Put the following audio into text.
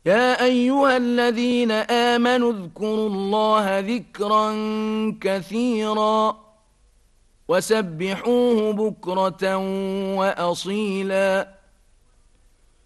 يا أيها الذين آمنوا اذكروا الله ذكرا كثيرا وسبحوه بكرة وأصيلا